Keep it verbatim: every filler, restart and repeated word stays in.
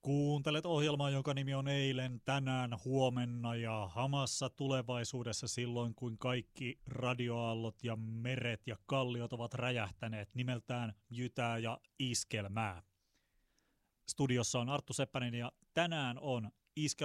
Kuuntelet ohjelmaa, jonka nimi on Eilen, tänään, huomenna ja hamassa tulevaisuudessa silloin, kun kaikki radioaallot ja meret ja kalliot ovat räjähtäneet nimeltään Jytää ja Iskelmää. Studiossa on Arttu Seppänen ja tänään on Iskelmän